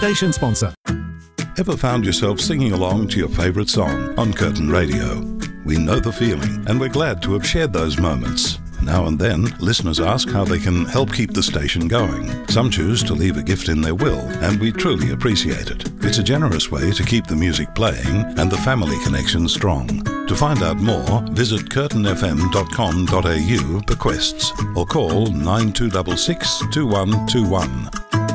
station sponsor. Ever found yourself singing along to your favourite song on Curtin Radio? We know the feeling, and we're glad to have shared those moments. Now and then, listeners ask how they can help keep the station going. Some choose to leave a gift in their will, and we truly appreciate it. It's a generous way to keep the music playing and the family connection strong. To find out more, visit curtinfm.com.au bequests or call 9266 2121.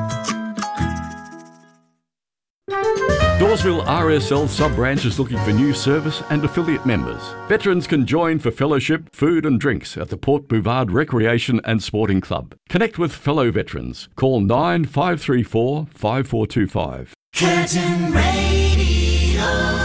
Dawesville RSL sub-branch is looking for new service and affiliate members. Veterans can join for fellowship, food and drinks at the Port Bouvard Recreation and Sporting Club. Connect with fellow veterans. Call 9534 5425. Curtin Radio.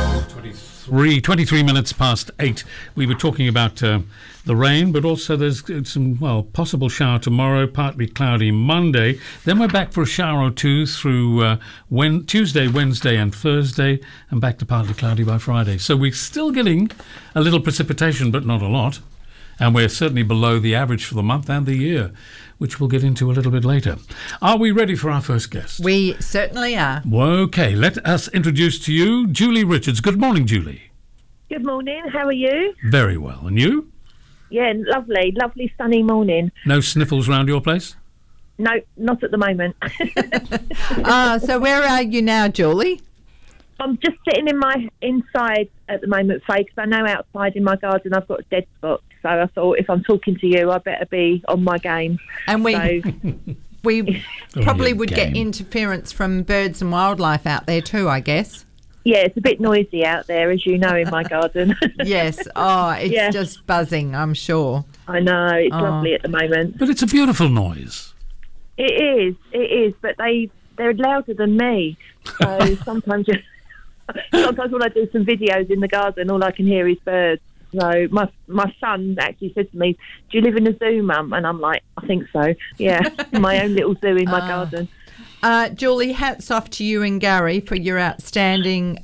23 minutes past 8. We were talking about the rain, but also there's some, possible shower tomorrow, partly cloudy Monday. Then we're back for a shower or two through Tuesday, Wednesday and Thursday, and back to partly cloudy by Friday. So we're still getting a little precipitation, but not a lot. And we're certainly below the average for the month and the year, which we'll get into a little bit later. Are we ready for our first guest? We certainly are. Okay, let us introduce to you Julie Richards. Good morning, Julie. Good morning. How are you? Very well. And you? Yeah, lovely sunny morning. No sniffles round your place? No, not at the moment. So where are you now, Julie? I'm just sitting inside at the moment, Faye, because I know outside in my garden I've got a dead spot. So I thought if I'm talking to you, I better be on my game. And we probably would get interference from birds and wildlife out there too, I guess. Yeah, it's a bit noisy out there, as you know, in my garden. Yes. Oh, it's just buzzing, I'm sure. I know. It's lovely at the moment. But it's a beautiful noise. It is. But they're louder than me. So sometimes when I do some videos in the garden, all I can hear is birds. So my son actually said to me, "Do you live in a zoo, Mum?" And I'm like, "I think so. Yeah, my own little zoo in my garden." Julie, hats off to you and Gary for your outstanding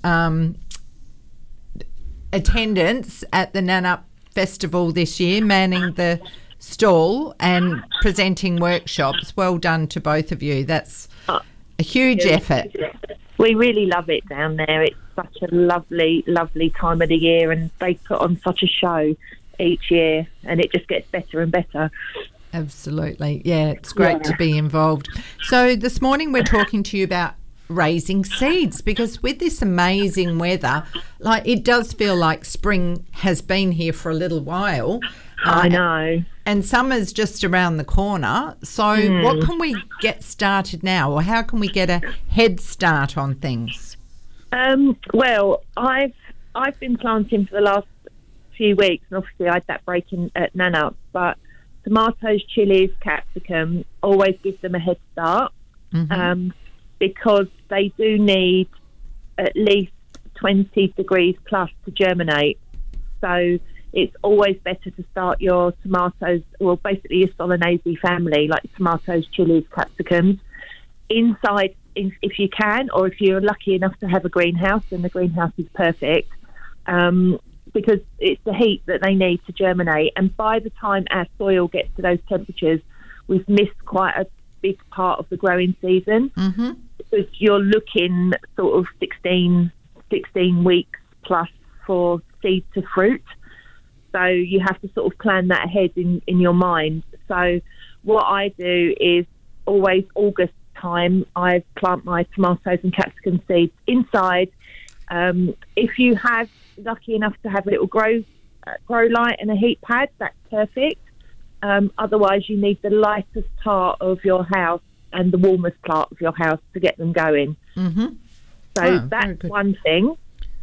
attendance at the Nanup Festival this year, manning the stall and presenting workshops. Well done to both of you. That's a huge effort. We really love it down there. It's such a lovely, lovely time of the year, and they put on such a show each year, and it just gets better and better. Absolutely. Yeah, it's great to be involved. So this morning we're talking to you about raising seeds, because with this amazing weather, it does feel like spring has been here for a little while. I know. And summer's just around the corner. So what can we get started now, or how can we get a head start on things? Well, I've been planting for the last few weeks, and obviously I had that break in at Nanup, but tomatoes, chilies, capsicum, always give them a head start, because they do need at least 20 degrees plus to germinate. So it's always better to start your tomatoes, well, basically your Solanaceae family, like tomatoes, chilies, capsicums, inside if you can, or if you're lucky enough to have a greenhouse, then the greenhouse is perfect. Because it's the heat that they need to germinate. And by the time our soil gets to those temperatures, we've missed quite a big part of the growing season. Because you're looking sort of 16 weeks plus for seed to fruit. So you have to sort of plan that ahead in your mind. So what I do is always August time, I plant my tomatoes and capsicum seeds inside. If you have lucky enough to have a little grow light and a heat pad, that's perfect. Otherwise you need the lightest part of your house and the warmest part of your house to get them going. So that's one thing.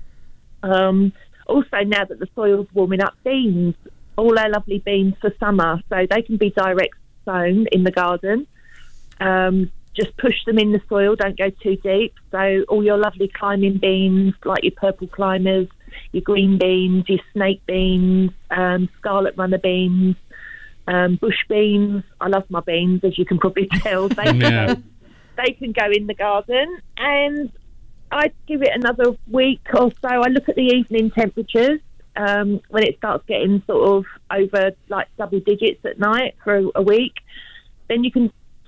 Also, now that the soil's warming up, beans, all our lovely beans for summer, so they can be direct sown in the garden. Just push them in the soil, don't go too deep. So all your lovely climbing beans, like your purple climbers, your green beans, your snake beans, scarlet runner beans, bush beans. I love my beans, as you can probably tell. They can go in the garden, and I'd give it another week or so. I look at the evening temperatures when it starts getting sort of over like double digits at night for a week. Then you can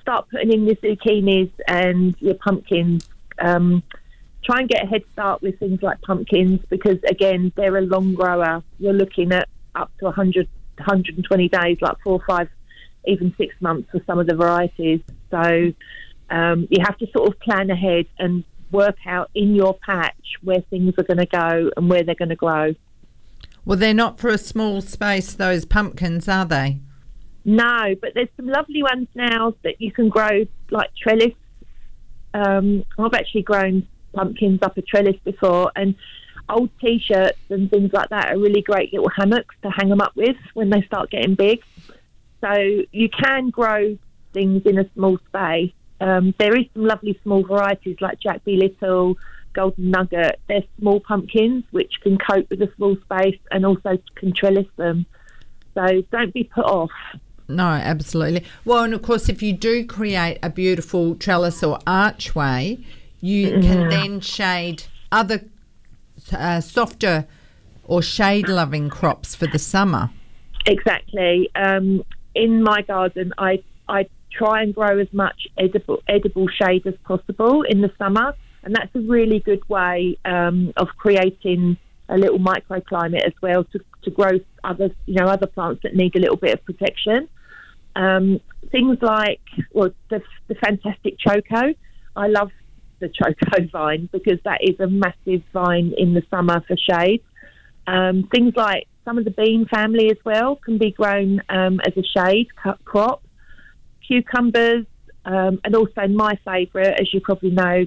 start putting in your zucchinis and your pumpkins, try and get a head start with things like pumpkins, because again, they're a long grower. You're looking at up to 100, 120 days, like 4 or 5, even 6 months for some of the varieties. So you have to sort of plan ahead and work out in your patch where things are going to go and where they're going to grow. Well, they're not for a small space, those pumpkins, are they? No, but there's some lovely ones now that you can grow, like trellis. I've actually grown pumpkins up a trellis before, and old T-shirts and things like that are really great little hammocks to hang them up with when they start getting big. So you can grow things in a small space. There is some lovely small varieties like Jack B. Little, Golden Nugget. They're small pumpkins which can cope with a small space and also can trellis them. So don't be put off. No, absolutely. Well, and of course, if you do create a beautiful trellis or archway, you can then shade other softer or shade-loving crops for the summer. Exactly. In my garden, I try and grow as much edible shade as possible in the summer, and that's a really good way of creating a little microclimate as well to grow other plants that need a little bit of protection. Things like the fantastic choco. I love the choco vine because that is a massive vine in the summer for shade. Things like some of the bean family as well can be grown as a shade crop. Cucumbers, and also my favourite, as you probably know,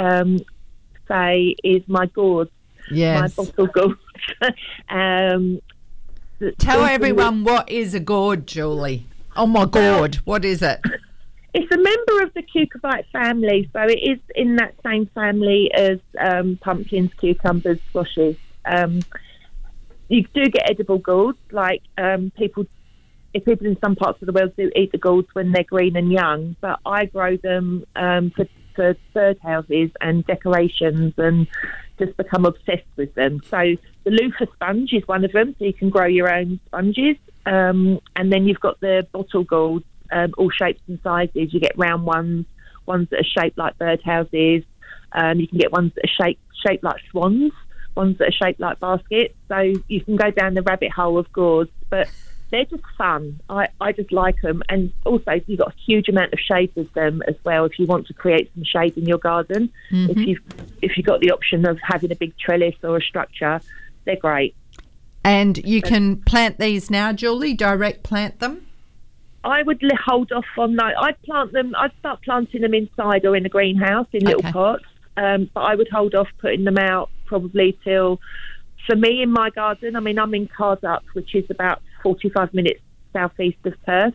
is my gourds. Yes. My bottle gourds. Tell everyone what is a gourd, Julie. Oh my God, what is it? It's a member of the cucurbite family, so it is in that same family as pumpkins, cucumbers, squashes. You do get edible gourds, like people in some parts of the world do eat the gourds when they're green and young, but I grow them for birdhouses and decorations and just become obsessed with them. So the loofah sponge is one of them, so you can grow your own sponges. And then you've got the bottle gourds, all shapes and sizes. You get round ones that are shaped like birdhouses. You can get ones that are shaped like swans, ones that are shaped like baskets. So you can go down the rabbit hole of gourds, but they're just fun. I just like them. And also you've got a huge amount of shade with them as well if you want to create some shade in your garden. Mm-hmm. If you've got the option of having a big trellis or a structure, they're great. And you can plant these now, Julie, direct plant them? I would hold off on that. I'd start planting them inside or in a greenhouse in little pots. But I would hold off putting them out probably till, for me in my garden, I mean, I'm in Cardup, which is about 45 minutes southeast of Perth.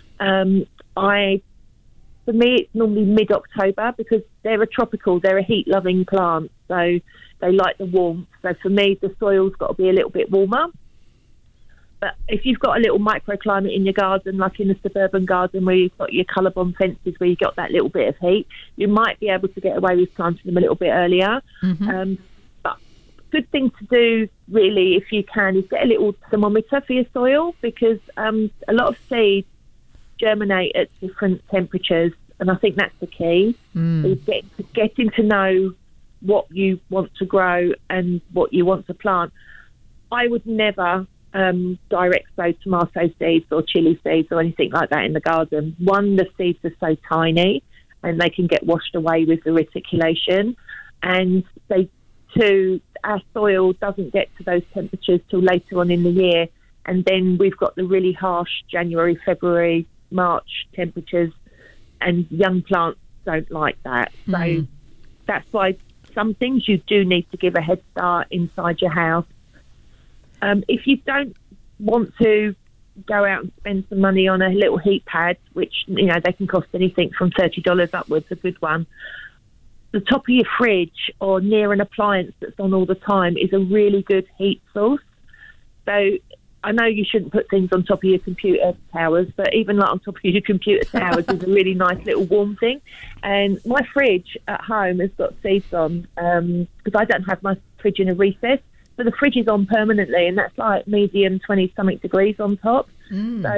For me, it's normally mid-October because they're a heat-loving plant, so they like the warmth. So for me, the soil's got to be a little bit warmer. But if you've got a little microclimate in your garden, like in a suburban garden where you've got your colour-bond fences where you've got that little bit of heat, you might be able to get away with planting them a little bit earlier. Mm-hmm. But good thing to do, really, if you can, is get a little thermometer for your soil, because a lot of seeds germinate at different temperatures, and I think that's the key. Is getting to know what you want to grow and what you want to plant. I would never direct sow tomato seeds or chili seeds or anything like that in the garden. One, the seeds are so tiny and they can get washed away with the reticulation, and two, our soil doesn't get to those temperatures till later on in the year, and then we've got the really harsh January, February, March temperatures, and young plants don't like that. So that's why some things you do need to give a head start inside your house. If you don't want to go out and spend some money on a little heat pad, which, they can cost anything from $30 upwards, a good one, the top of your fridge or near an appliance that's on all the time is a really good heat source. So I know you shouldn't put things on top of your computer towers, but even like on top of your computer towers is a really nice little warm thing. And my fridge at home has got seeds on, because I don't have my fridge in a recess. So the fridge is on permanently, and that's like medium 20-something degrees on top. So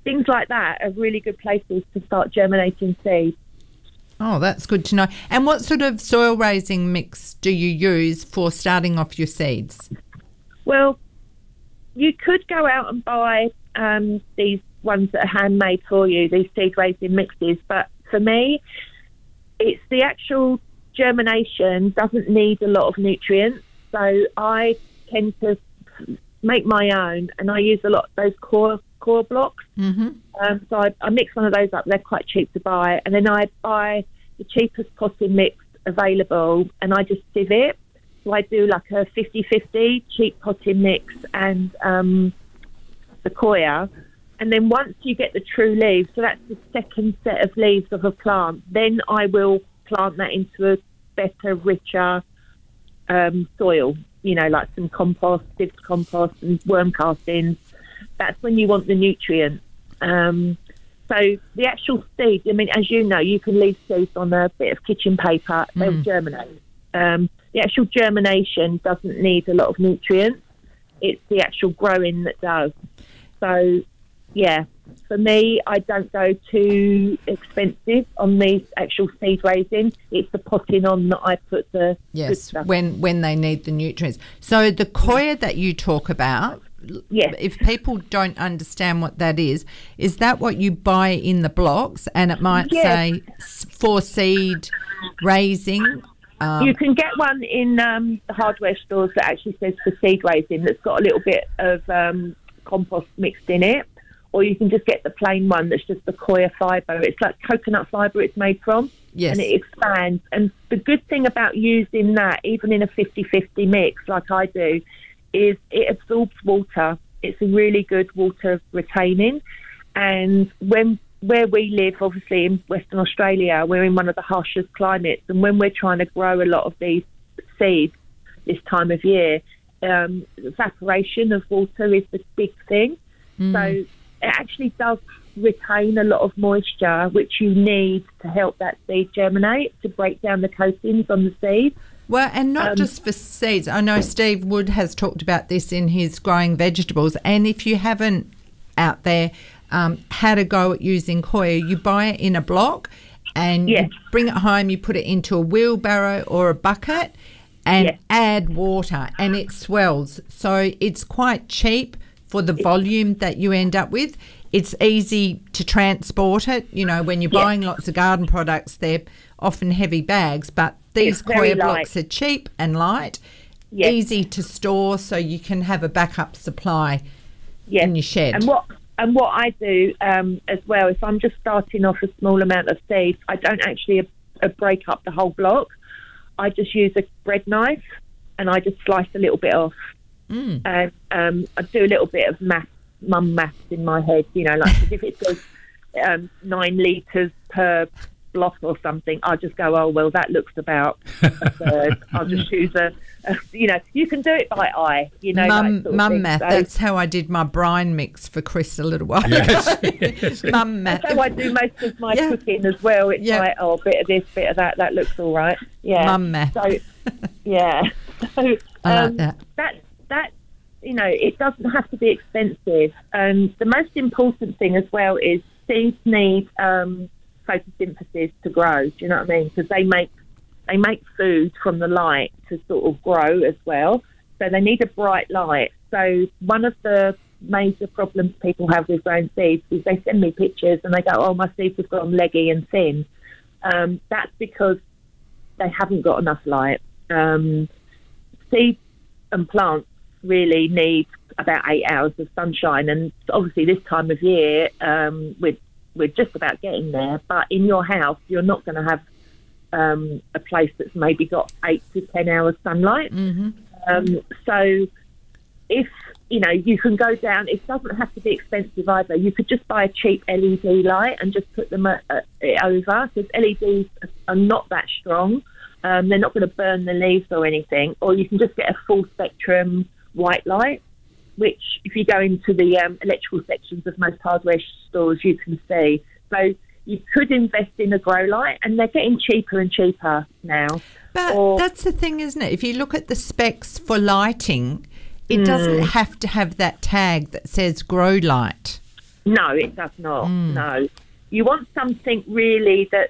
things like that are really good places to start germinating seeds. Oh, that's good to know. And what sort of soil raising mix do you use for starting off your seeds? Well, you could go out and buy these ones that are handmade for you, these seed raising mixes. But for me, it's the actual germination doesn't need a lot of nutrients. So I tend to make my own, and I use a lot of those core blocks. Mm-hmm. So I mix one of those up. They're quite cheap to buy, and then I buy the cheapest potting mix available, and I just sieve it. So I do like a 50-50 cheap potting mix and sequoia. And then once you get the true leaves, so that's the second set of leaves of a plant, then I will plant that into a better, richer soil, you know, like some compost, sieved compost and worm castings. That's when you want the nutrients. So the actual seeds, I mean, as you know, you can leave seeds on a bit of kitchen paper, they'll germinate. The actual germination doesn't need a lot of nutrients. It's the actual growing that does. So, yeah, for me, I don't go too expensive on the actual seed raising. It's the potting on that I put the good stuff. when they need the nutrients. So the coir that you talk about, if people don't understand what that is that what you buy in the blocks and it might say for seed raising? You can get one in the hardware stores that actually says for seed raising that's got a little bit of compost mixed in it, or you can just get the plain one that's just the coir fibre. It's like coconut fibre it's made from, and it expands. And the good thing about using that, even in a 50-50 mix like I do, is it absorbs water. It's a really good water retaining. And where we live, obviously in Western Australia, we're in one of the harshest climates, and when we're trying to grow a lot of these seeds this time of year, evaporation of water is the big thing. So it actually does retain a lot of moisture, which you need to help that seed germinate, to break down the coatings on the seed. Well, and not just for seeds. I know Steve Wood has talked about this in his Growing Vegetables, and if you haven't out there had a go at using coir, you buy it in a block and you bring it home, you put it into a wheelbarrow or a bucket and add water, and it swells. So it's quite cheap for the volume that you end up with. It's easy to transport it. You know, when you're buying lots of garden products, they're often heavy bags, but these coir blocks are cheap and light, easy to store, so you can have a backup supply in your shed. And what I do as well, if I'm just starting off a small amount of seeds, I don't actually break up the whole block. I just use a bread knife and I just slice a little bit off. And I do a little bit of mum maths in my head, you know, like if it says 9 litres per block or something, I'll just go, oh, well, that looks about a third. I'll just choose you know, you can do it by eye, you know. Mum math, so that's how I did my brine mix for Chris a little while ago. Mum math. That's how I do most of my cooking as well. It's like, oh, a bit of this, bit of that looks all right. Yeah. Mum math. So, yeah. So, I like that, you know, it doesn't have to be expensive. And the most important thing as well is seeds need photosynthesis to grow. Do you know what I mean? Because they make food from the light to sort of grow as well. So they need a bright light. So one of the major problems people have with growing seeds is they send me pictures and they go, oh, my seeds have gone leggy and thin. That's because they haven't got enough light. Seeds and plants really need about 8 hours of sunshine, and obviously this time of year we're just about getting there, but in your house you're not going to have a place that's maybe got 8 to 10 hours sunlight. So if you know, you can go down, it doesn't have to be expensive either. You could just buy a cheap LED light and just put them it over, because LEDs are not that strong. They're not going to burn the leaves or anything. Or you can just get a full spectrum white light, which if you go into the electrical sections of most hardware stores, you can see. So you could invest in a grow light, and they're getting cheaper and cheaper now. But that's the thing, isn't it? If you look at the specs for lighting, it doesn't have to have that tag that says grow light. No, it does not. No. You want something really that,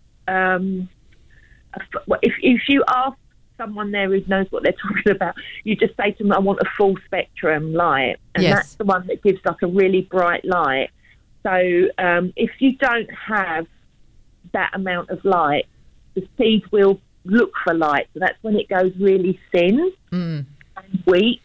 if you ask someone there who knows what they're talking about, you just say to them, I want a full spectrum light. And Yes. that's the one that gives like a really bright light. So if you don't have that amount of light, the seed will look for light. So that's when it goes really thin and weak.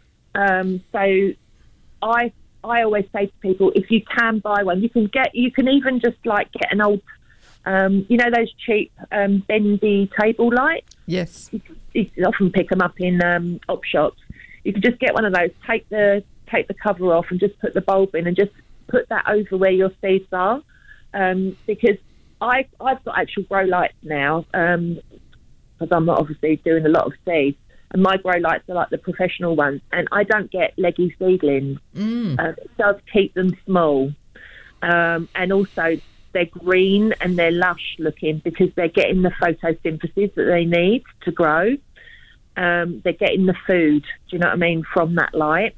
So I always say to people, if you can buy one, you can even just like get an old, those cheap bendy table lights. Yes. You can often pick them up in op shops. You can just get one of those, take the cover off, and just put the bulb in, and just put that over where your seeds are. Because I've got actual grow lights now, because I'm not obviously doing a lot of seeds. And my grow lights are like the professional ones, and I don't get leggy seedlings. It does keep them small, and also they're green and they're lush looking because they're getting the photosynthesis that they need to grow. They're getting the food, do you know what I mean, from that light,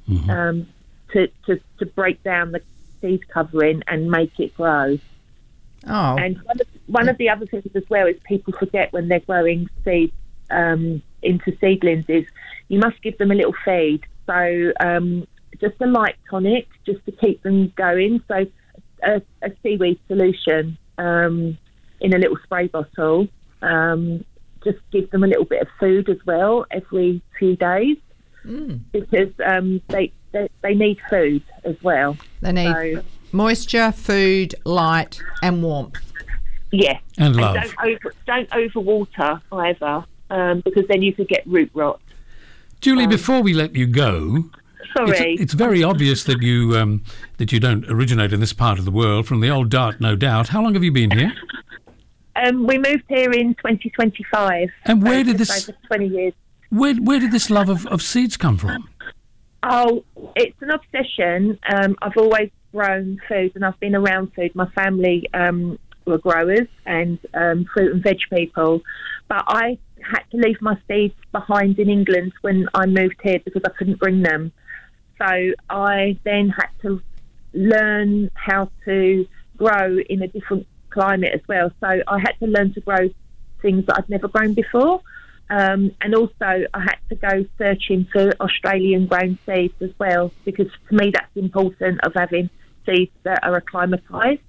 to break down the seed covering and make it grow. Oh. And one of the other things as well is people forget when they're growing seeds into seedlings is you must give them a little feed. So just a light tonic just to keep them going. So a seaweed solution in a little spray bottle. Just give them a little bit of food as well every few days because they need food as well. They need moisture, food, light, and warmth. Yeah, And love. Don't overwater either, because then you could get root rot. Julie, before we let you go, Sorry. it's very obvious that you don't originate in this part of the world, from the old Dart, no doubt. How long have you been here? We moved here in 2025. And where did just this over 20 years? where did this love of seeds come from? Oh, it's an obsession. I've always grown food, and I've been around food. My family were growers and fruit and veg people, but I had to leave my seeds behind in England when I moved here because I couldn't bring them. So I then had to learn how to grow in a different climate as well. So I had to learn to grow things that I'd never grown before. And also I had to go searching for Australian grown seeds as well, because to me that's important, of having seeds that are acclimatised.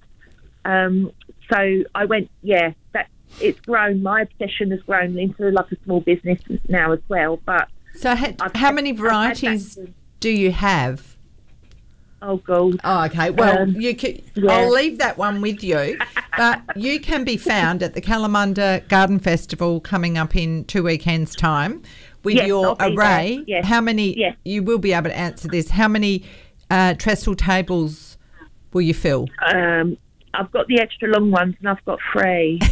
So I went, it's grown, my obsession has grown into like a small business now as well. But So how many varieties do you have? Oh, God. Oh, okay. Well, yeah. I'll leave that one with you. But you can be found at the Kalamunda Garden Festival coming up in 2 weekends' time with Yes, your I'll be array. there. Yes. How many? Yes. You will be able to answer this. How many trestle tables will you fill? I've got the extra long ones, and I've got 3.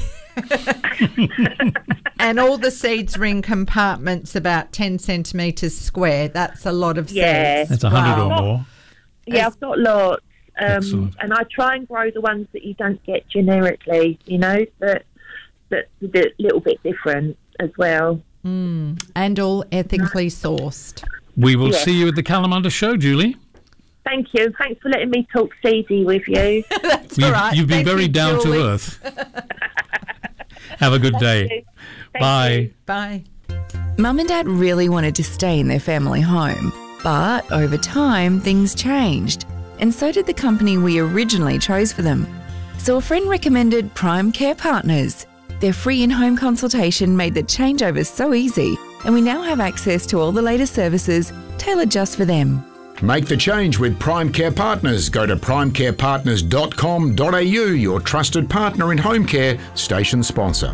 And all the seeds are in compartments about 10 centimetres square. That's a lot of Yeah. seeds. That's 100 Wow. or more. Yeah, I've got lots. Excellent. And I try and grow the ones that you don't get generically, that's a little bit different as well. And all ethically sourced. We will Yes. see you at the Kalamunda show, Julie. Thank you. Thanks for letting me talk seedy with you. That's all right. You've been Thank very you, down Julie. to earth. Have a good day. Thank Bye. you. Bye. Mum and Dad really wanted to stay in their family home, but over time things changed, and so did the company we originally chose for them. So a friend recommended Prime Care Partners. Their free in-home consultation made the changeover so easy, and we now have access to all the latest services tailored just for them. Make the change with Prime Care Partners. Go to primecarepartners.com.au, your trusted partner in home care, station sponsor.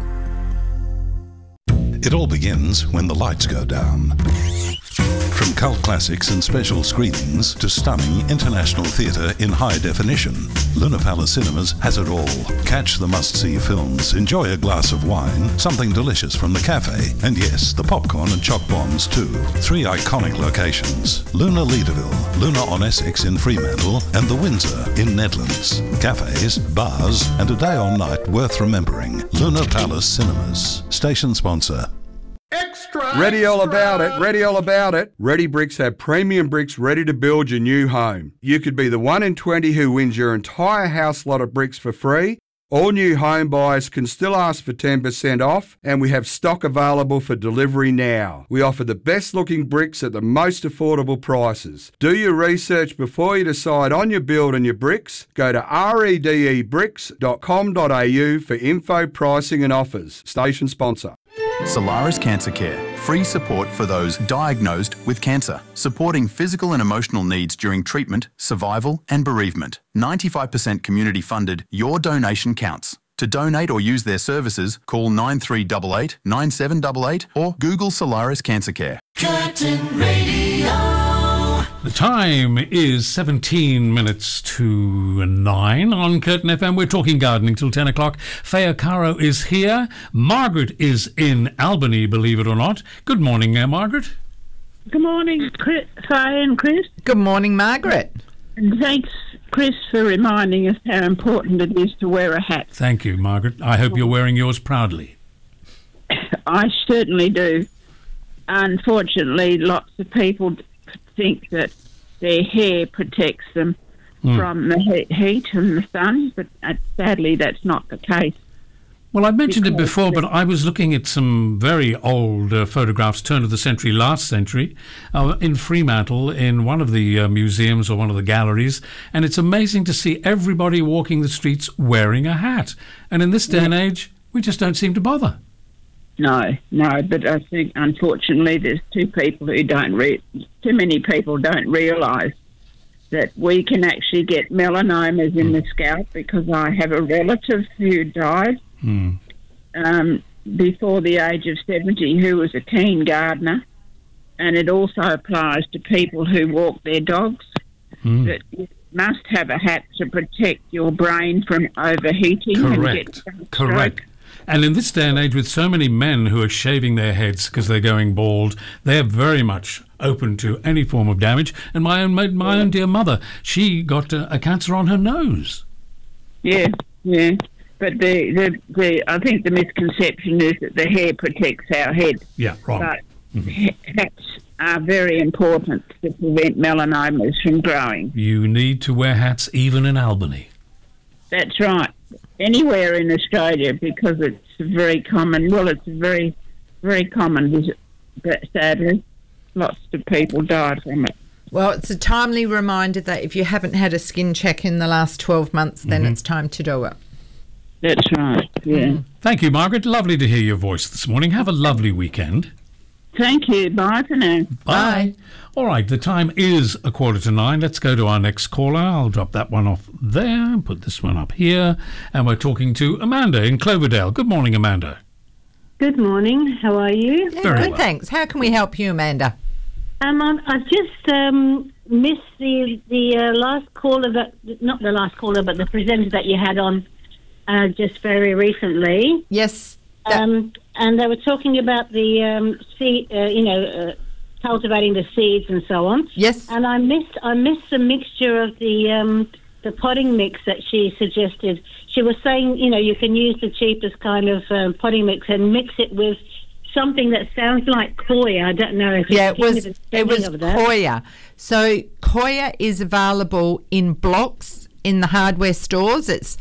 It all begins when the lights go down. From cult classics and special screenings to stunning international theatre in high definition, Luna Palace Cinemas has it all. Catch the must-see films, enjoy a glass of wine, something delicious from the cafe, and yes, the popcorn and choc bombs too. 3 iconic locations: Luna Leederville, Luna on Essex in Fremantle, and the Windsor in Nedlands. Cafes, bars, and a day or night worth remembering. Luna Palace Cinemas. Station sponsor. Extra! Ready all about it. Ready all about it. Ready Bricks have premium bricks ready to build your new home. You could be the 1 in 20 who wins your entire house lot of bricks for free. All new home buyers can still ask for 10% off, and we have stock available for delivery now. We offer the best looking bricks at the most affordable prices. Do your research before you decide on your build and your bricks. Go to redebricks.com.au for info, pricing and offers. Station sponsor. Solaris Cancer Care. Free support for those diagnosed with cancer. Supporting physical and emotional needs during treatment, survival and bereavement. 95% community funded. Your donation counts. To donate or use their services, call 9388 9788 or Google Solaris Cancer Care. Curtin Radio. The time is 17 minutes to 9 on Curtin FM. We're talking gardening till 10 o'clock. Faya Caro is here. Margaret is in Albany, believe it or not. Good morning, Margaret. Good morning, Faya and Chris. Good morning, Margaret. And thanks, Chris, for reminding us how important it is to wear a hat. Thank you, Margaret. I hope you're wearing yours proudly. I certainly do. Unfortunately, lots of people think that their hair protects them from the heat and the sun, but sadly that's not the case. Well, I've mentioned it before, but I was looking at some very old photographs, turn of the century, last century, in Fremantle, in one of the museums or one of the galleries, and it's amazing to see everybody walking the streets wearing a hat. And in this day and age, we just don't seem to bother. No, but I think unfortunately there's too many people don't realise that we can actually get melanomas in the scalp, because I have a relative who died before the age of 70 who was a keen gardener, and it also applies to people who walk their dogs, that you must have a hat to protect your brain from overheating. Correct. And in this day and age, with so many men who are shaving their heads because they're going bald, they're very much open to any form of damage. And my own dear mother, she got a cancer on her nose. Yeah. But I think the misconception is that the hair protects our head. Yeah, wrong. But hats are very important to prevent melanomas from growing. You need to wear hats even in Albany. That's right. Anywhere in Australia, because it's very common. Well, it's very, very common, but sadly, lots of people die from it. Well, it's a timely reminder that if you haven't had a skin check in the last 12 months, then it's time to do it. That's right, yeah. Thank you, Margaret. Lovely to hear your voice this morning. Have a lovely weekend. Thank you. Bye for now. Bye. All right, the time is 8:45. Let's go to our next caller. I'll drop that one off there and put this one up here. And we're talking to Amanda in Cloverdale. Good morning, Amanda. Good morning. How are you? Very Good, well. thanks. How can we help you, Amanda? I've just missed the last caller, not the last caller, but the presenter that you had on just very recently. Yes. And they were talking about the seed, cultivating the seeds and so on. Yes. And I missed the mixture of the potting mix that she suggested. She was saying, you can use the cheapest kind of potting mix and mix it with something that sounds like Koya. I don't know if it was of that. Koya. So Koya is available in blocks in the hardware stores. It's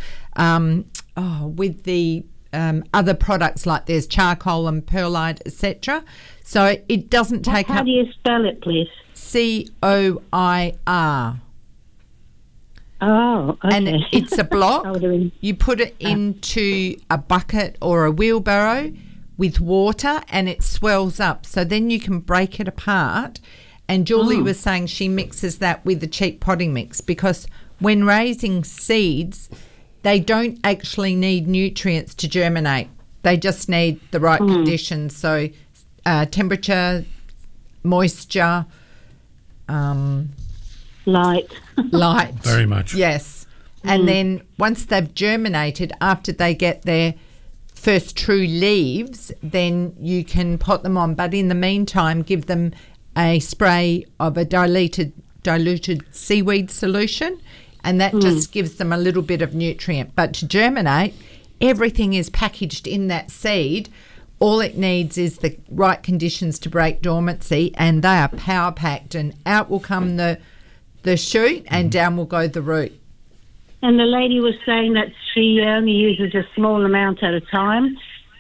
with the other products, like there's charcoal and perlite, etc. So it doesn't take up... How do you spell it, please? COIR. Oh, okay. And it's a block. You put it into a bucket or a wheelbarrow with water and it swells up. So then you can break it apart. And Julie was saying she mixes that with the cheap potting mix, because when raising seeds, they don't actually need nutrients to germinate. They just need the right conditions. So temperature, moisture, light. Very much. Yes. And then once they've germinated, after they get their first true leaves, then you can pot them on. But in the meantime, give them a spray of a diluted seaweed solution, and that just gives them a little bit of nutrient. But to germinate, everything is packaged in that seed. All it needs is the right conditions to break dormancy, and they are power packed, and out will come the shoot and down will go the root. And the lady was saying that she only uses a small amount at a time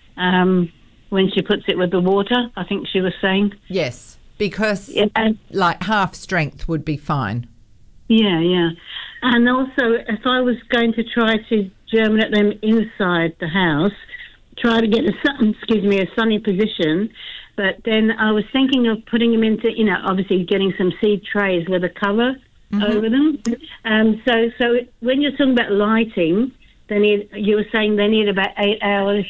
when she puts it with the water, I think she was saying. Yes, because like half strength would be fine. Yeah. And also, if I was going to try to germinate them inside the house, try to get a sunny position, but then I was thinking of putting them into, obviously getting some seed trays with a cover over them. So when you're talking about lighting, you were saying they need about 8 hours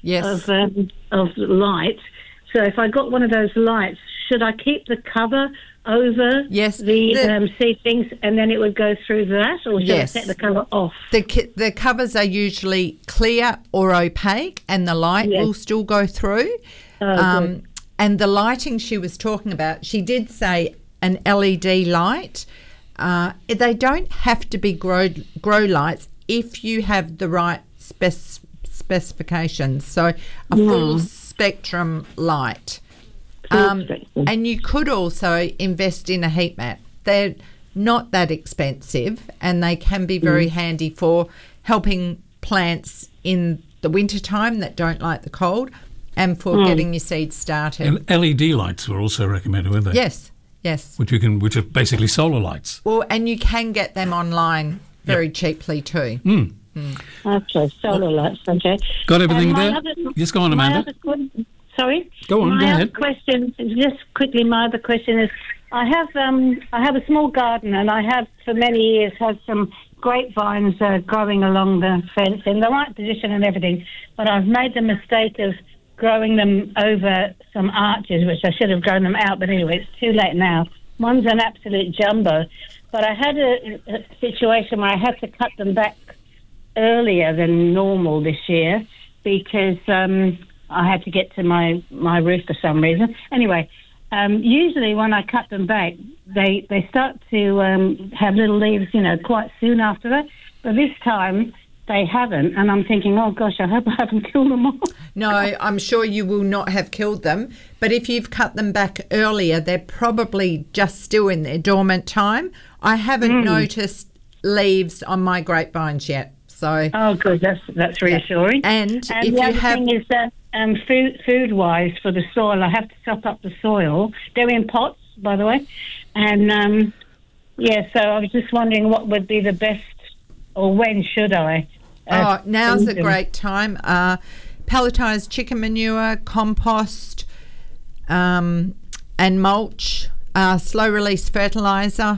of light. So if I got one of those lights, should I keep the cover over the seedlings and then it would go through that, or should I set the cover off? The covers are usually clear or opaque, and the light will still go through. And the lighting she was talking about, she did say an LED light. They don't have to be grow lights if you have the right specifications. So a full spectrum light. And you could also invest in a heat mat. They're not that expensive, and they can be very handy for helping plants in the wintertime that don't like the cold, and for getting your seeds started. And LED lights were also recommended, weren't they? Yes. Which are basically solar lights. Well, and you can get them online very cheaply too. Okay, solar lights. Okay. Got everything there? Yes, go on, Amanda. Sorry? Go on, go ahead. My other question is, I have a small garden, and I have for many years had some grapevines growing along the fence in the right position and everything, but I've made the mistake of growing them over some arches, which I should have grown them out, but anyway, it's too late now. One's an absolute jumbo, but I had a situation where I had to cut them back earlier than normal this year because I had to get to my roof for some reason. Anyway, usually when I cut them back, they start to have little leaves, quite soon after that. But this time they haven't, and I'm thinking, oh gosh, I hope I haven't killed them all. No, I'm sure you will not have killed them. But if you've cut them back earlier, they're probably just still in their dormant time. I haven't noticed leaves on my grapevines yet. So good, that's reassuring. And if the you other thing is that food-wise for the soil, I have to top up the soil. They're in pots, by the way. And, so I was just wondering what would be the best, or when should I? Now's a great time. Pelletized chicken manure, compost, and mulch, slow-release fertiliser,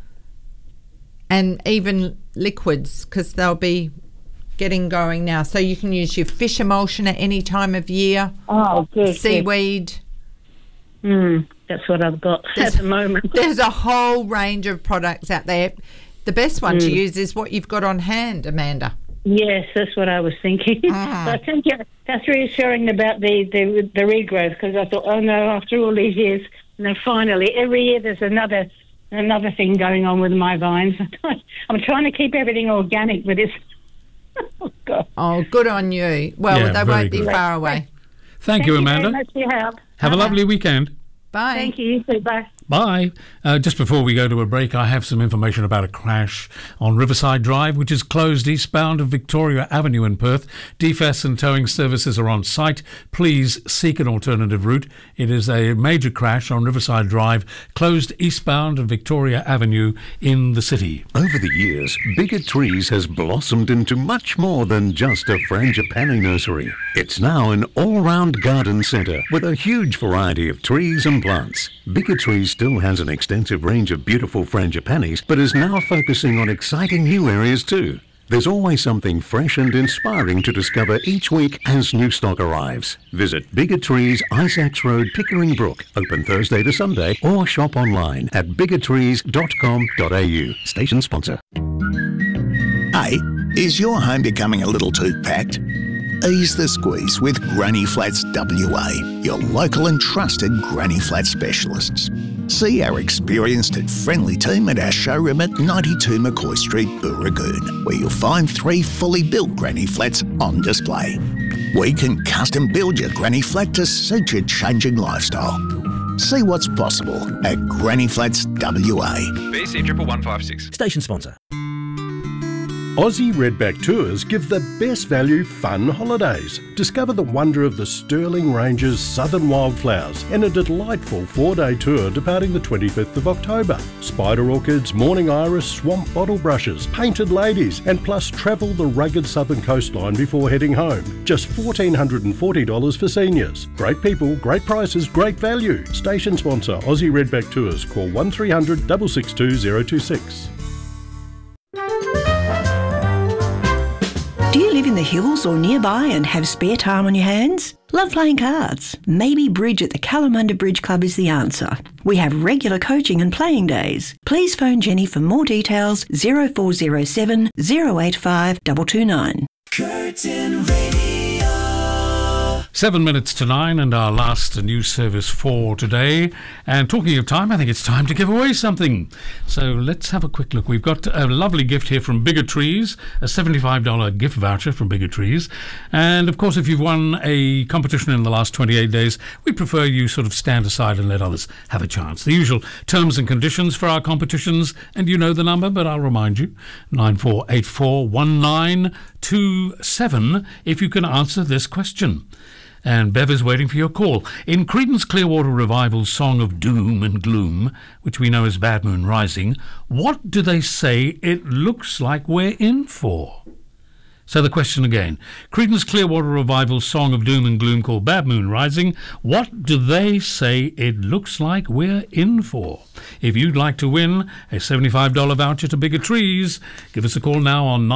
and even liquids, because they'll be getting going now. So you can use your fish emulsion at any time of year. Oh, good. Seaweed. That's what I've got at the moment. There's a whole range of products out there. The best one to use is what you've got on hand, Amanda. Yes, that's what I was thinking. So I think that's reassuring about the regrowth, because I thought, oh no, after all these years, finally, every year there's another thing going on with my vines. I'm trying to keep everything organic with this. Oh, God. Oh, good on you. Well, they won't be far away. Thank you, Amanda. Thank you very much for your help. Have a lovely weekend. Bye. Thank you. Bye. Bye. Just before we go to a break, I have some information about a crash on Riverside Drive, which is closed eastbound of Victoria Avenue in Perth. DFAS and towing services are on site. Please seek an alternative route. It is a major crash on Riverside Drive, closed eastbound of Victoria Avenue in the city. Over the years, Bigger Trees has blossomed into much more than just a frangipani nursery. It's now an all-round garden centre with a huge variety of trees and plants. Bigger Trees still has an extensive range of beautiful frangipanis, but is now focusing on exciting new areas too. There's always something fresh and inspiring to discover each week as new stock arrives. Visit Bigger Trees, Isaacs Road, Pickering Brook, open Thursday to Sunday, or shop online at biggertrees.com.au. Station sponsor. Hey, is your home becoming a little too packed? Ease the squeeze with Granny Flats WA, your local and trusted Granny Flat specialists. See our experienced and friendly team at our showroom at 92 McCoy Street, Booragoon, where you'll find 3 fully built Granny Flats on display. We can custom build your granny flat to suit your changing lifestyle. See what's possible at Granny Flats WA. BC 11156. Station sponsor. Aussie Redback Tours give the best value fun holidays. Discover the wonder of the Stirling Ranges Southern Wildflowers in a delightful 4-day tour departing the 25th of October. Spider orchids, morning iris, swamp bottle brushes, painted ladies, and plus travel the rugged southern coastline before heading home. Just $1,440 for seniors. Great people, great prices, great value. Station sponsor Aussie Redback Tours. Call 1300 662 026. Do you live in the hills or nearby and have spare time on your hands? Love playing cards? Maybe bridge at the Kalamunda Bridge Club is the answer. We have regular coaching and playing days. Please phone Jenny for more details 0407 085 229. Curtin Radio. 7 minutes to 9 and our last news service for today. And talking of time, I think it's time to give away something. So let's have a quick look. We've got a lovely gift here from Bigger Trees, a $75 gift voucher from Bigger Trees. And of course, if you've won a competition in the last 28 days, we prefer you sort of stand aside and let others have a chance. The usual terms and conditions for our competitions, and you know the number, but I'll remind you, 94841927, if you can answer this question. And Bev is waiting for your call. In Creedence Clearwater Revival's Song of Doom and Gloom, which we know as Bad Moon Rising, what do they say it looks like we're in for? So the question again. Creedence Clearwater Revival's Song of Doom and Gloom called Bad Moon Rising, what do they say it looks like we're in for? If you'd like to win a $75 voucher to Bigger Trees, give us a call now on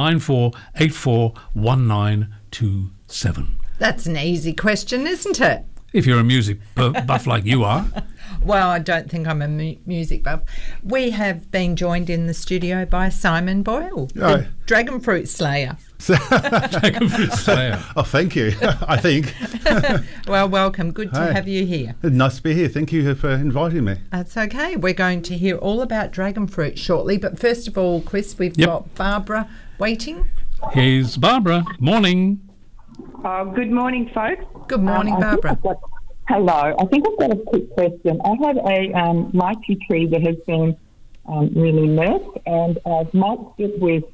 94841927. That's an easy question, isn't it? If you're a music buff like you are. Well, I don't think I'm a music buff. We have been joined in the studio by Simon Boyle, the Dragon Fruit Slayer. Dragon Fruit Slayer. Oh, thank you, I think. Well, welcome. Good to have you here. Nice to be here. Thank you for inviting me. That's okay. We're going to hear all about dragon fruit shortly. But first of all, Chris, we've got Barbara waiting. Here's Barbara. Morning. Good morning, folks. Good morning, Barbara. Hello. I think I've got a quick question. I have a lychee tree that has been really nursed, and I've mulched it with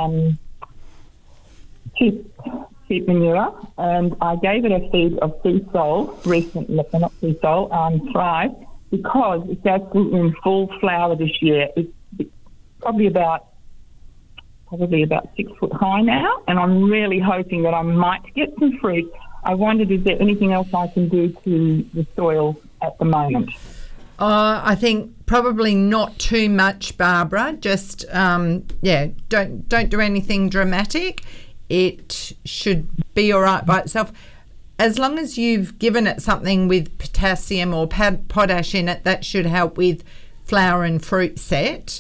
cheap manure, and I gave it a feed of sea salt recently, not sea salt, Thrive, because it's actually in full flower this year. It's probably about 6 foot high now, and I'm really hoping that I might get some fruit. I wondered, is there anything else I can do to the soil at the moment? I think probably not too much, Barbara. Just don't do anything dramatic. It should be all right by itself. As long as you've given it something with potassium or potash in it, that should help with flower and fruit set.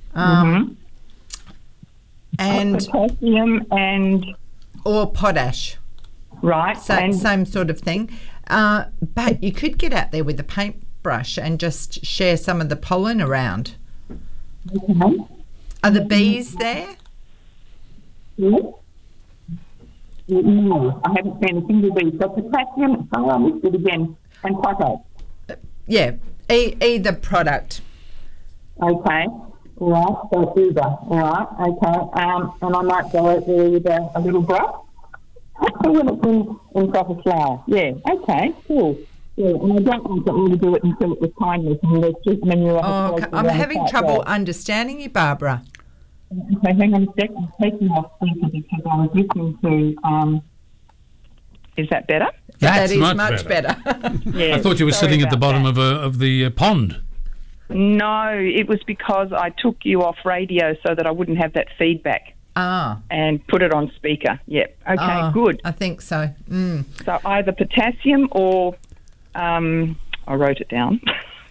And potassium or potash, right? Same sort of thing. But you could get out there with a paintbrush and just share some of the pollen around. Okay. Are the bees there? Yes. No, I haven't seen a single bee. So potassium, I missed it again, and potash. Yeah, either product. Okay. Right, so either. All right, okay. And I might go out there with a little brush when it's in proper flower. Yeah, okay, cool. Yeah, and I don't want to do it until it was kindness and there's just manure. I'm having trouble understanding you, Barbara. Okay, hang on a sec. I'm taking off speaker because I was listening to. Is that better? That's that is much better. Yeah, I thought you were sitting at the bottom of the pond. No, it was because I took you off radio so that I wouldn't have that feedback. And put it on speaker. Yep. Okay, good. I think so. So either potassium or I wrote it down.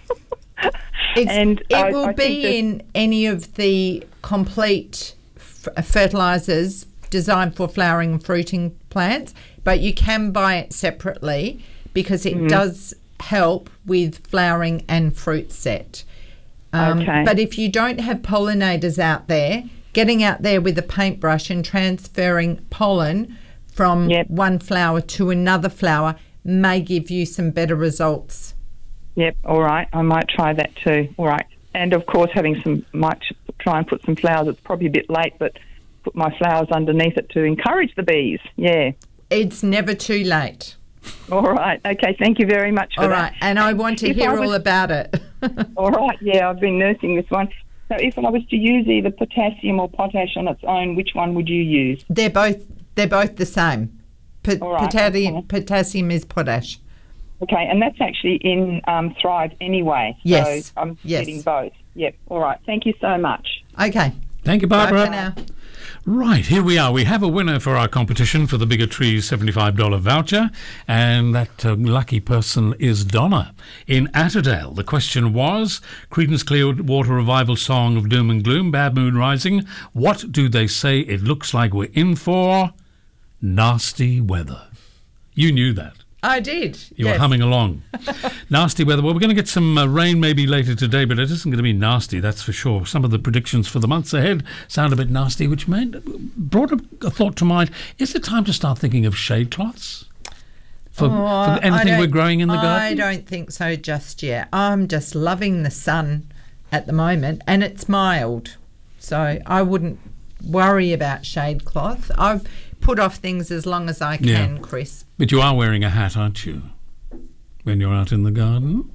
It will be in any of the complete fertilisers designed for flowering and fruiting plants, but you can buy it separately because it does help with flowering and fruit set. But if you don't have pollinators out there, getting out there with a paintbrush and transferring pollen from one flower to another flower may give you some better results. Yep, all right. I might try that too. All right. And, of course, might try and put some flowers. It's probably a bit late, but put my flowers underneath it to encourage the bees. Yeah. It's never too late. All right. Okay, thank you very much for that. All right, and I want to hear all about it. All right, yeah, I've been nursing this one. So if I was to use either potassium or potash on its own, which one would you use? They're both the same. All right, Potassium is potash. Okay, and that's actually in Thrive anyway. Yes. So I'm getting both. Yep. All right. Thank you so much. Okay. Thank you, Barbara. Bye for now. Right, here we are. We have a winner for our competition for the Bigger Trees $75 voucher, and that lucky person is Donna in Atterdale. The question was, Creedence Clearwater Revival song of Doom and Gloom, Bad Moon Rising. What do they say it looks like we're in for? Nasty weather. You knew that. I did. You were humming along. Nasty weather. Well, we're going to get some rain maybe later today, but it isn't going to be nasty, that's for sure. Some of the predictions for the months ahead sound a bit nasty, which brought a thought to mind. Is it time to start thinking of shade cloths? For anything we're growing in the garden? I don't think so just yet. I'm just loving the sun at the moment, and it's mild. So I wouldn't worry about shade cloth. I've put off things as long as I can, Chris. But you are wearing a hat, aren't you, when you're out in the garden?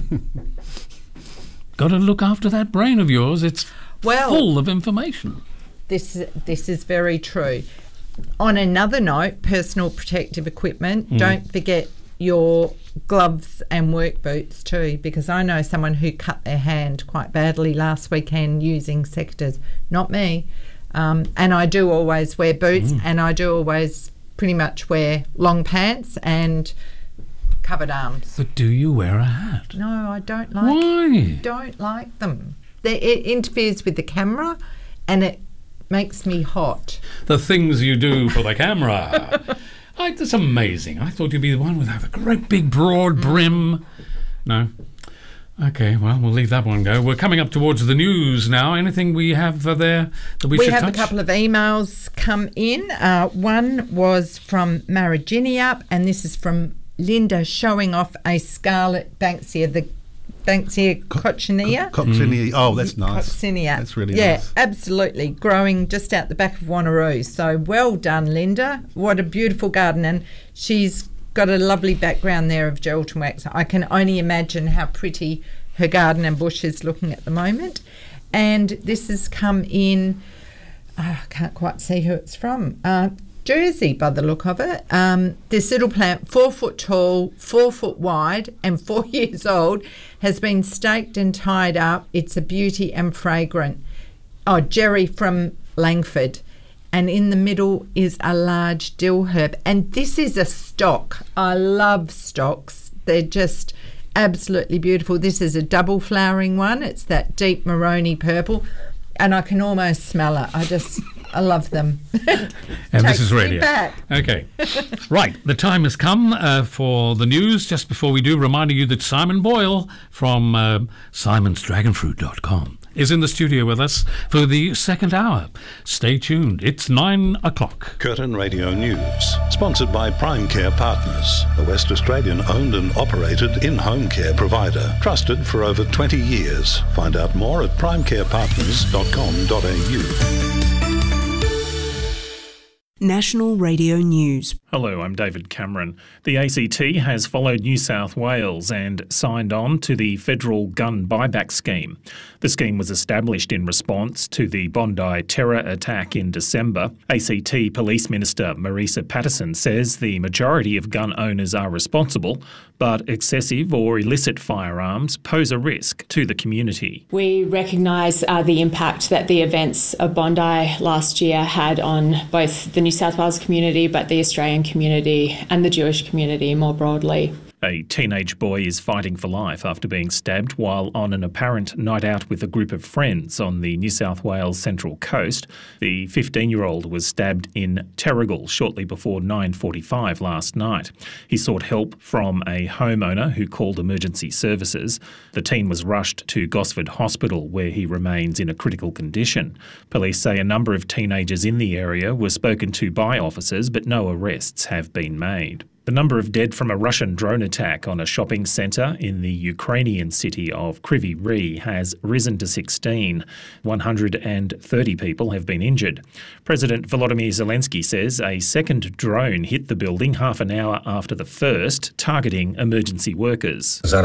Got to look after that brain of yours. It's full of information. This is very true. On another note, personal protective equipment, don't forget your gloves and work boots too, because I know someone who cut their hand quite badly last weekend using secateurs. Not me. And I do always wear boots, and I do always pretty much wear long pants and covered arms. But do you wear a hat? No, I don't like. Why? Don't like them. It interferes with the camera, and it makes me hot. The things you do for the camera. That's amazing. I thought you'd be the one with a great big broad brim. No. Okay, well, we'll leave that one go. We're coming up towards the news now. Anything we have there that we should touch? We have a couple of emails come in. One was from Mariginiup, and this is from Linda showing off a scarlet Banksia, the Banksia coccinea. Coccinea. Oh, that's nice. Coccinea. That's really nice. Yeah, absolutely. Growing just out the back of Wanneroo. So well done, Linda. What a beautiful garden. And she's got a lovely background there of gelatin wax. I can only imagine how pretty her garden and bush is looking at the moment. And this has come in, I can't quite see who it's from, Jersey by the look of it. This little plant, 4 foot tall, 4 foot wide and 4 years old, has been staked and tied up. It's a beauty and fragrant. Oh, Jerry from Langford. And in the middle is a large dill herb. And this is a stock. I love stocks. They're just absolutely beautiful. This is a double flowering one. It's that deep maroni purple. And I can almost smell it. I love them. And this is radio. Okay. Right. The time has come for the news. Just before we do, reminding you that Simon Boyle from simonsdragonfruit.com is in the studio with us for the second hour. Stay tuned. It's 9 o'clock. Curtin Radio News, sponsored by Prime Care Partners, a West Australian owned and operated in-home care provider, trusted for over 20 years. Find out more at primecarepartners.com.au. National Radio News. Hello, I'm David Cameron. The ACT has followed New South Wales and signed on to the federal gun buyback scheme. The scheme was established in response to the Bondi terror attack in December. ACT Police Minister Marisa Patterson says the majority of gun owners are responsible, but excessive or illicit firearms pose a risk to the community. We recognise the impact that the events of Bondi last year had on both the New South Wales community, but the Australian community and the Jewish community more broadly. A teenage boy is fighting for life after being stabbed while on an apparent night out with a group of friends on the New South Wales Central Coast. The 15-year-old was stabbed in Terrigal shortly before 9:45 last night. He sought help from a homeowner who called emergency services. The teen was rushed to Gosford Hospital, where he remains in a critical condition. Police say a number of teenagers in the area were spoken to by officers, but no arrests have been made. The number of dead from a Russian drone attack on a shopping centre in the Ukrainian city of Kryvyi Rih has risen to 16. 130 people have been injured. President Volodymyr Zelensky says a second drone hit the building half an hour after the first, targeting emergency workers. A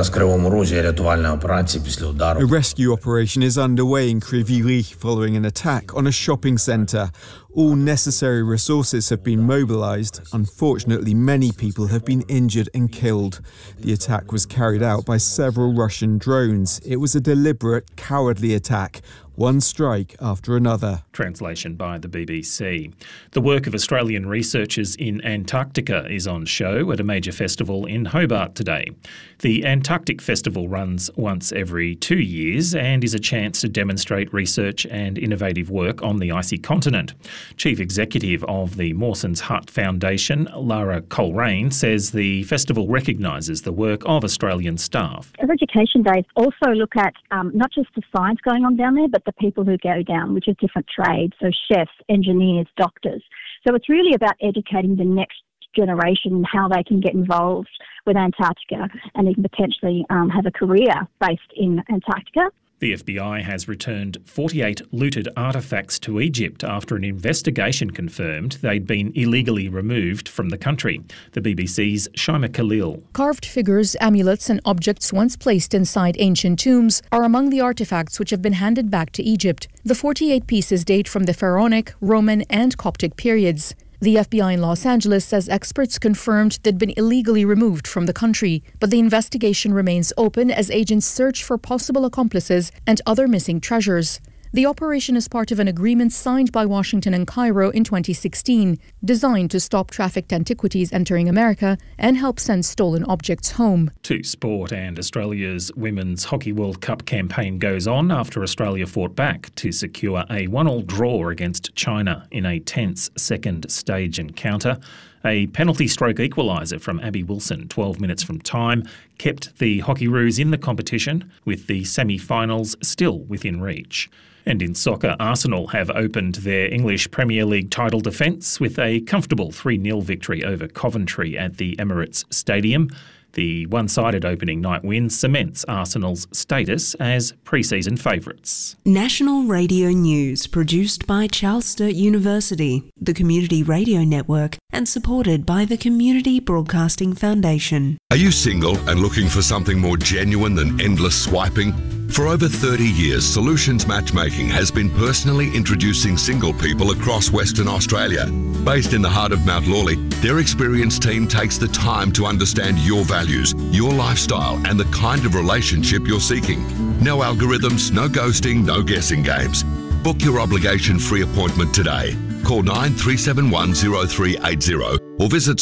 rescue operation is underway in Kryvyi Rih following an attack on a shopping centre. All necessary resources have been mobilised. Unfortunately, many people have been injured and killed. The attack was carried out by several Russian drones. It was a deliberate, cowardly attack. One strike after another. Translation by the BBC. The work of Australian researchers in Antarctica is on show at a major festival in Hobart today. The Antarctic Festival runs once every 2 years and is a chance to demonstrate research and innovative work on the icy continent. Chief Executive of the Mawson's Hut Foundation, Lara Coleraine, says the festival recognises the work of Australian staff. Our Education Days also look at not just the science going on down there, but the people who go down, which is different trades, so chefs, engineers, doctors. So it's really about educating the next generation how they can get involved with Antarctica and even potentially have a career based in Antarctica. The FBI has returned 48 looted artefacts to Egypt after an investigation confirmed they'd been illegally removed from the country. The BBC's Shaima Khalil. Carved figures, amulets and objects once placed inside ancient tombs are among the artefacts which have been handed back to Egypt. The 48 pieces date from the Pharaonic, Roman and Coptic periods. The FBI in Los Angeles says experts confirmed they'd been illegally removed from the country, but the investigation remains open as agents search for possible accomplices and other missing treasures. The operation is part of an agreement signed by Washington and Cairo in 2016, designed to stop trafficked antiquities entering America and help send stolen objects home. To sport, and Australia's Women's Hockey World Cup campaign goes on after Australia fought back to secure a 1-1 draw against China in a tense second stage encounter. A penalty stroke equaliser from Abby Wilson 12 minutes from time kept the Hockeyroos in the competition, with the semi-finals still within reach. And in soccer, Arsenal have opened their English Premier League title defence with a comfortable 3-0 victory over Coventry at the Emirates Stadium. The one-sided opening night win cements Arsenal's status as pre-season favourites. National Radio News, produced by Charles Sturt University, the Community Radio Network, and supported by the Community Broadcasting Foundation. Are you single and looking for something more genuine than endless swiping? For over 30 years, Solutions Matchmaking has been personally introducing single people across Western Australia. Based in the heart of Mount Lawley, their experienced team takes the time to understand your values, your lifestyle, and the kind of relationship you're seeking. No algorithms, no ghosting, no guessing games. Book your obligation-free appointment today. Call 9371 0380 or visit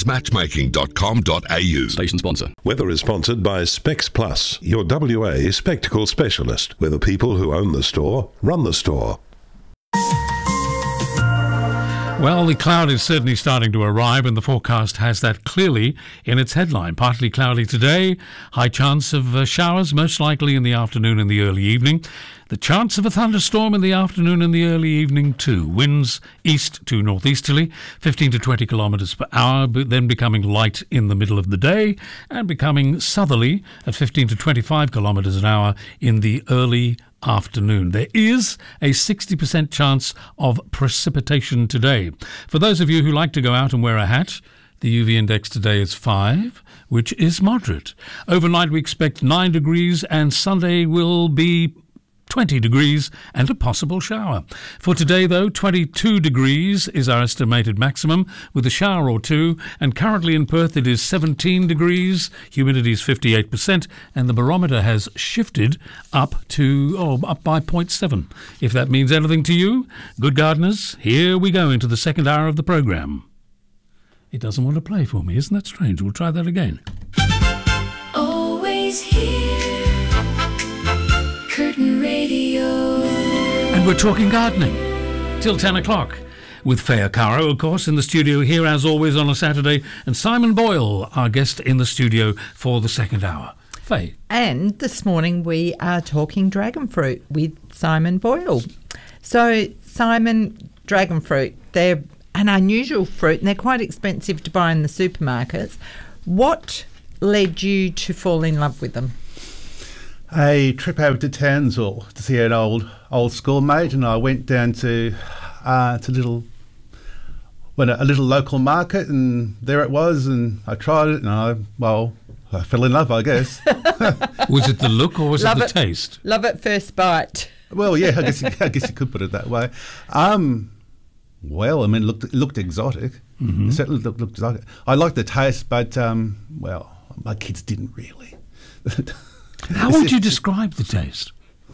solutionsmatchmaking.com.au. Station sponsor. Weather is sponsored by Specs Plus, your WA spectacle specialist, where the people who own the store run the store. Well, the cloud is certainly starting to arrive, and the forecast has that clearly in its headline. Partly cloudy today, high chance of showers, most likely in the afternoon and the early evening. The chance of a thunderstorm in the afternoon and the early evening too. Winds east to northeasterly, 15 to 20 kilometres per hour, but then becoming light in the middle of the day and becoming southerly at 15 to 25 kilometres an hour in the early afternoon. There is a 60% chance of precipitation today. For those of you who like to go out and wear a hat, the UV index today is 5, which is moderate. Overnight we expect 9 degrees and Sunday will be 20 degrees and a possible shower. For today, though, 22 degrees is our estimated maximum with a shower or two, and currently in Perth it is 17 degrees, humidity is 58%, and the barometer has shifted up by 0.7. If that means anything to you, good gardeners, here we go into the second hour of the programme. It doesn't want to play for me, isn't that strange? We'll try that again. Always here. Curtin Radio. And we're talking gardening till 10 o'clock with Faye Caro, of course, in the studio here as always on a Saturday, and Simon Boyle, our guest in the studio for the second hour. Faye. And this morning we are talking dragon fruit with Simon Boyle. So, Simon, dragon fruit, they're an unusual fruit, and they're quite expensive to buy in the supermarkets. What led you to fall in love with them? A trip over to Townsville to see an old schoolmate, and I went down to a little local market, and there it was, and I tried it, and I fell in love, I guess. Was it the look or was it the taste? Love at first bite. Well, yeah, I guess you could put it that way. Well, I mean, it looked exotic. Mm-hmm. It certainly looked exotic. I liked the taste, but my kids didn't really. How would you describe the taste?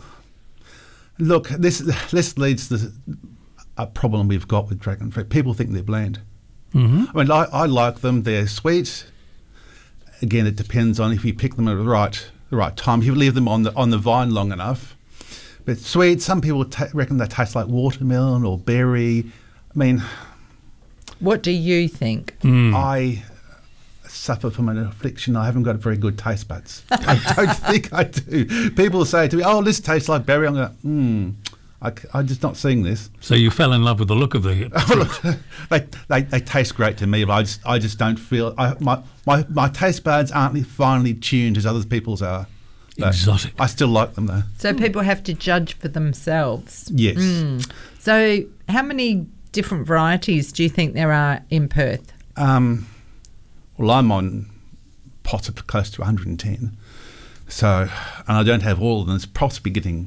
Look, this leads to a problem we've got with dragon fruit. People think they're bland. Mm-hmm. I mean, I like them. They're sweet. Again, it depends on if you pick them at the right time. If you leave them on the vine long enough. But sweet, some people reckon they taste like watermelon or berry. I mean, what do you think? I suffer from an affliction. I haven't got very good taste buds. I don't think I do. People say to me, "Oh, this tastes like berry." I'm going, I'm just not seeing this. So you fell in love with the look of the fruit. They taste great to me, but I just don't feel my taste buds aren't finely tuned as other people's are. So exotic. I still like them though. So people have to judge for themselves. Yes. So how many different varieties do you think there are in Perth? Well, I'm on pots of close to 110. So, and I don't have all of them. It's possibly getting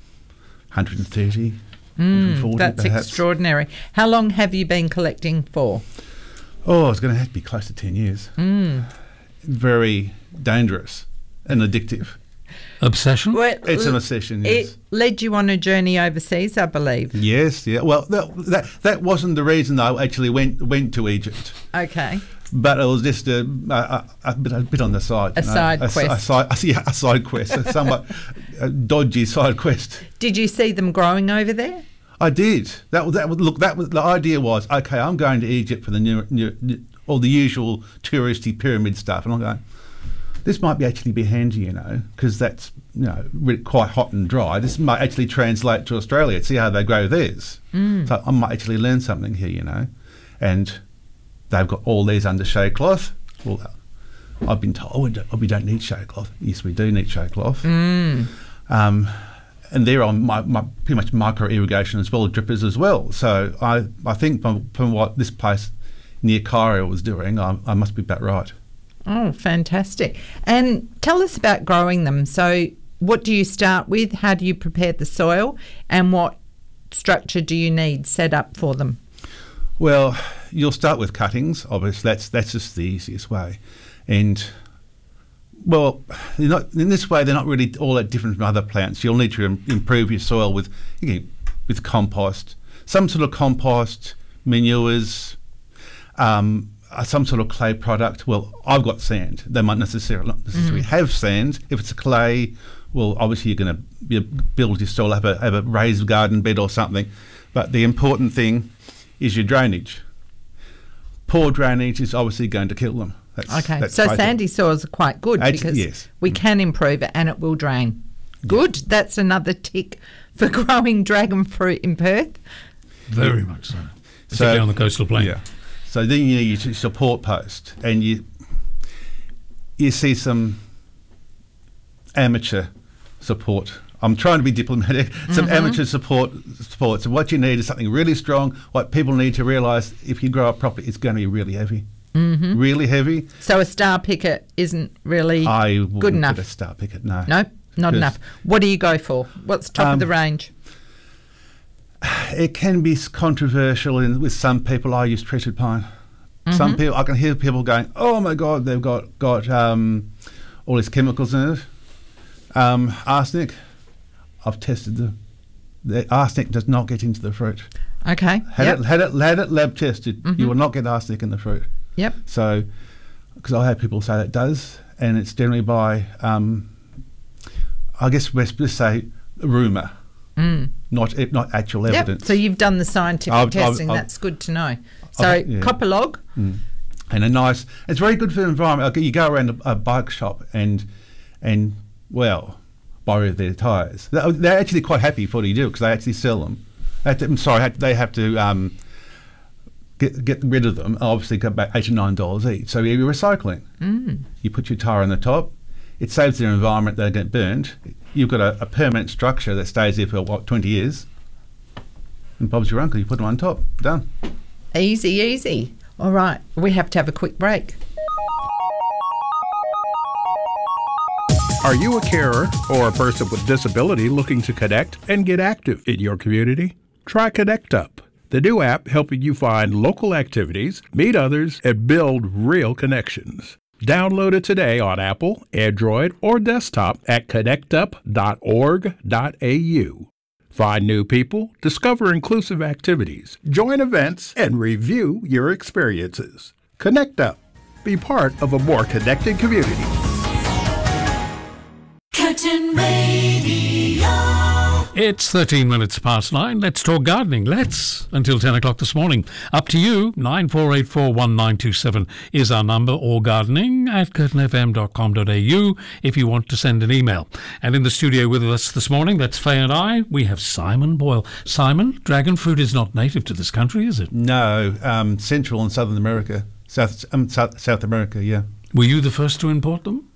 130, 140 that's perhaps. Extraordinary. How long have you been collecting for? Oh, it's going to have to be close to 10 years. Very dangerous and addictive. Obsession? Well, it's an obsession, yes. It led you on a journey overseas, I believe. Yes, yeah. Well, that wasn't the reason I actually went to Egypt. Okay. But it was just a bit on the side. A side quest. A side quest, a somewhat dodgy side quest. Did you see them growing over there? I did. That was the idea was, okay, I'm going to Egypt for the all the usual touristy pyramid stuff, and I'm going, this might actually be handy, because that's really quite hot and dry. This might actually translate to Australia. See how they grow theirs. So I might actually learn something here, and they've got all these under shea cloth. Well, I've been told we don't need shea cloth. Yes, we do need shea cloth. And they're on pretty much micro irrigation as well, drippers as well. So I think from what this place near Cairo was doing, I must be about right. Oh, fantastic. And tell us about growing them. So what do you start with? How do you prepare the soil? And what structure do you need set up for them? Well, you'll start with cuttings, obviously. That's just the easiest way. And, well, in this way, they're not really all that different from other plants. You'll need to improve your soil with compost, some sort of compost, manures, some sort of clay product. Well, I've got sand. They might not necessarily have sand. If it's a clay, well, obviously you're going to build your soil, have a raised garden bed or something. But the important thing is your drainage. Poor drainage is obviously going to kill them. That's so sandy soils are quite good because we can improve it and it will drain. Good. That's another tick for growing dragon fruit in Perth. Very much so. Particularly on the coastal plain. Yeah. So then you need your support post, and you see some amateur support. I'm trying to be diplomatic. Some amateur support. So what you need is something really strong. What people need to realise, if you grow up properly, it's going to be really heavy. Really heavy. So a star picket isn't really good enough? Put a star picket, no. Nope, not enough. What do you go for? What's top of the range? It can be controversial with some people. I use treated pine. Some people, I can hear people going, "Oh my God, they've got all these chemicals in it." Arsenic. I've tested them. The arsenic does not get into the fruit. Okay. Had it lab tested. You will not get arsenic in the fruit. Yep. So, because I have people say that it does, and it's generally by, I guess let's say, rumour. Not actual evidence. So you've done the scientific testing. That's good to know. So copper log. And it's very good for the environment. You go around a bike shop and borrow their tyres. They're actually quite happy for what you do because they actually sell them. They have to get rid of them, obviously got about $8 or $9 each. So you're recycling. You put your tyre on the top. It saves the environment, they don't get burned. You've got a permanent structure that stays there for, 20 years. And Bob's your uncle, you put them on top. Done. Easy, easy. All right, we have to have a quick break. Are you a carer or a person with disability looking to connect and get active in your community? Try Connect Up, the new app helping you find local activities, meet others, and build real connections. Download it today on Apple, Android, or desktop at connectup.org.au. Find new people, discover inclusive activities, join events, and review your experiences. Connect Up. Be part of a more connected community. Curtin Radio. It's 13 minutes past 9. Let's talk gardening. Let's. Until 10 o'clock this morning. Up to you. 94841927 is our number, or gardening at curtinfm.com.au if you want to send an email. And in the studio with us this morning, that's Faye and I, we have Simon Boyle. Simon, dragon fruit is not native to this country, is it? No, Central and Southern America. South America, yeah. Were you the first to import them?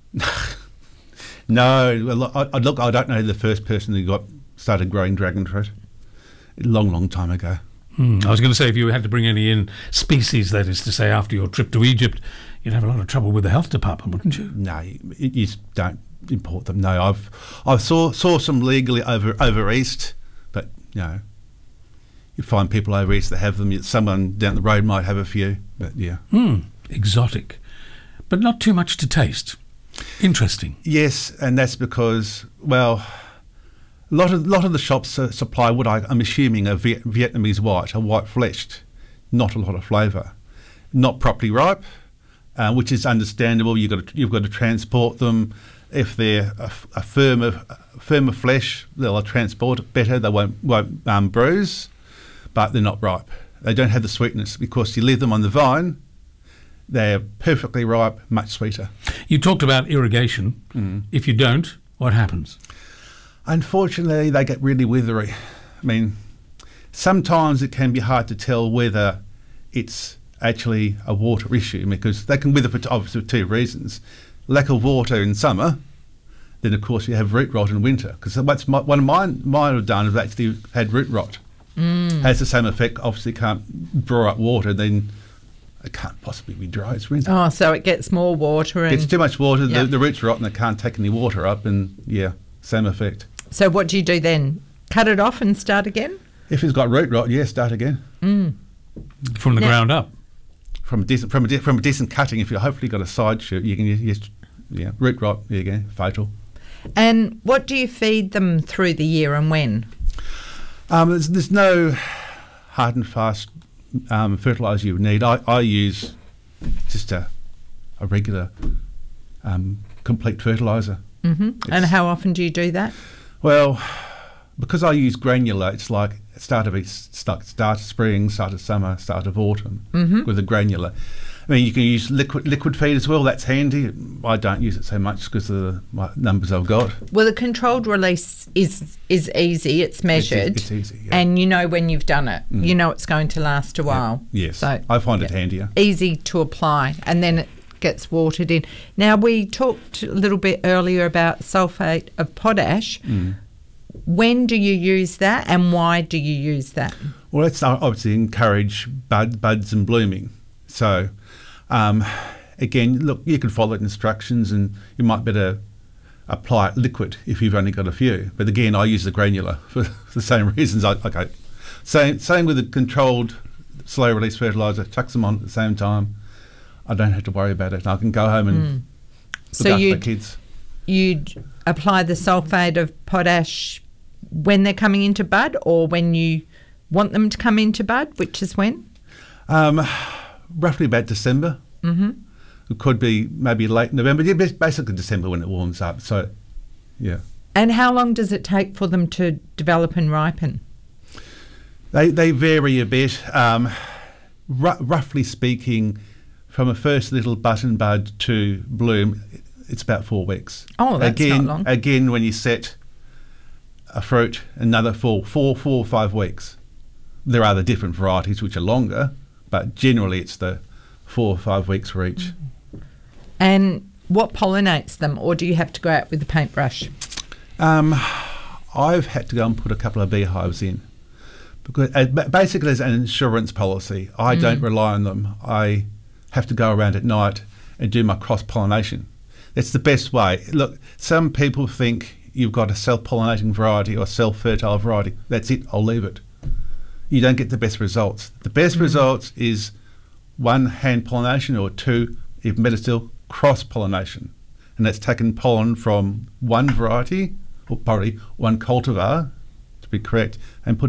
No, I don't know the first person who started growing dragon fruit. A long time ago. I was going to say, if you had to bring any in species, that is to say, after your trip to Egypt, you'd have a lot of trouble with the health department, wouldn't you? No, you don't import them. No, I saw some legally over east, but you find people over east that have them. Someone down the road might have a few, but yeah. Exotic, but not too much to taste. Interesting. Yes, and that's because, well, a lot of the shops supply what I'm assuming a Vietnamese white, a white fleshed, not a lot of flavour, not properly ripe, which is understandable. You've got to transport them. If they're a firmer flesh, they'll transport it better. They won't bruise, but they're not ripe. They don't have the sweetness because you leave them on the vine. They're perfectly ripe, much sweeter. You talked about irrigation. If you don't, what happens? Unfortunately, they get really withery. I mean, sometimes it can be hard to tell whether it's actually a water issue because they can wither for obviously two reasons. Lack of water in summer, then of course you have root rot in winter. Because one of mine have done is actually had root rot. Has the same effect, obviously can't draw up water, then it can't possibly be dry. It's winter. Oh, so it gets more water. It gets too much water, the roots rot and they can't take any water up, and same effect. So what do you do then? Cut it off and start again? If it's got root rot, start again. From the ground up? From a decent cutting, if you've hopefully got a side shoot, you can root rot, there you go, fatal. And what do you feed them through the year and when? There's no hard and fast fertiliser you would need. I use just a regular complete fertiliser. And how often do you do that? Well, because I use granular, it's like start of spring, start of summer, start of autumn with the granular. I mean, you can use liquid feed as well. That's handy. I don't use it so much because of the numbers I've got. Well, the controlled release is easy. It's measured. It's easy, and you know when you've done it. You know it's going to last a while. Yes, so, I find it handier. Easy to apply, and then it gets watered in. Now, we talked a little bit earlier about sulphate of potash. When do you use that, and why do you use that? Well, it's obviously encourage buds and blooming. So, again, look, you can follow instructions, and you might better apply it liquid if you've only got a few. But again, I use the granular for the same reasons. Same with the controlled slow release fertiliser. Chucks them on at the same time. I don't have to worry about it. I can go home and look after the kids. You'd apply the sulphate of potash when they're coming into bud, or when you want them to come into bud, which is when? Roughly about December. It could be maybe late November. Yeah, basically December when it warms up. So, yeah. And how long does it take for them to develop and ripen? They vary a bit. Roughly speaking, from a first little button bud to bloom, it's about 4 weeks. Oh, that's not long. Again, when you set a fruit, another 4 or 5 weeks. There are the different varieties which are longer, but generally it's the 4 or 5 weeks for each. And what pollinates them, or do you have to go out with a paintbrush? I've had to go and put a couple of beehives in because basically as an insurance policy, I don't rely on them. I have to go around at night and do my cross-pollination. That's the best way. Look, some people think you've got a self-pollinating variety or self-fertile variety. That's it, I'll leave it. You don't get the best results. The best results is 1 hand pollination or 2, even better still, cross-pollination. And that's taken pollen from one variety, or probably one cultivar, to be correct, and put